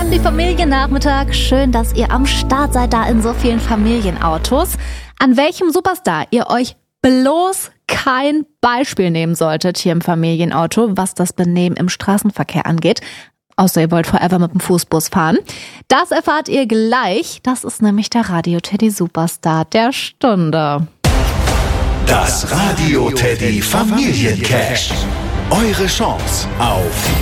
Happy Familiennachmittag. Schön, dass ihr am Start seid da in so vielen Familienautos. An welchem Superstar ihr euch bloß kein Beispiel nehmen solltet hier im Familienauto, was das Benehmen im Straßenverkehr angeht. Außer ihr wollt forever mit dem Fußbus fahren. Das erfahrt ihr gleich. Das ist nämlich der Radio Teddy Superstar der Stunde. Das Radio Teddy Familiencash. Eure Chance auf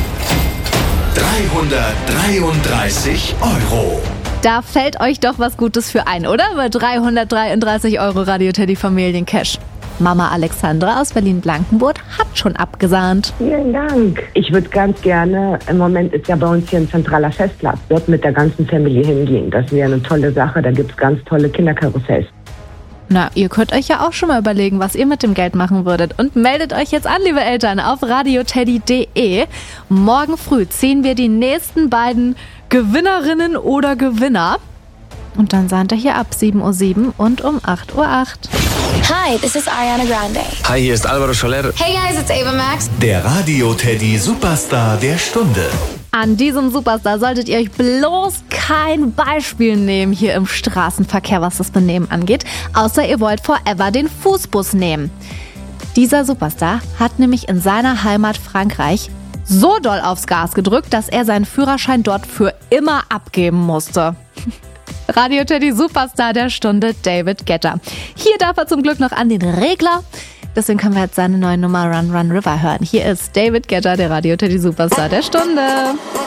333 €. Da fällt euch doch was Gutes für ein, oder? Bei 333 € Radio Teddy Familiencash. Mama Alexandra aus Berlin-Blankenburg hat schon abgesahnt. Vielen Dank. Ich würde ganz gerne, im Moment ist ja bei uns hier ein zentraler Festplatz, dort mit der ganzen Familie hingehen. Das wäre eine tolle Sache, da gibt es ganz tolle Kinderkarussells. Na, ihr könnt euch ja auch schon mal überlegen, was ihr mit dem Geld machen würdet. Und meldet euch jetzt an, liebe Eltern, auf radioteddy.de. Morgen früh ziehen wir die nächsten beiden Gewinnerinnen oder Gewinner. Und dann seid ihr hier ab 7:07 Uhr und um 8:08 Uhr. Hi, this is Ariana Grande. Hi, hier ist Alvaro Soler. Hey guys, it's Ava Max. Der Radio Teddy Superstar der Stunde. An diesem Superstar solltet ihr euch bloß kein Beispiel nehmen hier im Straßenverkehr, was das Benehmen angeht, außer ihr wollt forever den Fußbus nehmen. Dieser Superstar hat nämlich in seiner Heimat Frankreich so doll aufs Gas gedrückt, dass er seinen Führerschein dort für immer abgeben musste. Radio Teddy Superstar der Stunde, David Guetta. Hier darf er zum Glück noch an den Regler. Deswegen können wir jetzt seine neue Nummer Run Run River hören. Hier ist David Guetta, der Radio Teddy Superstar der Stunde.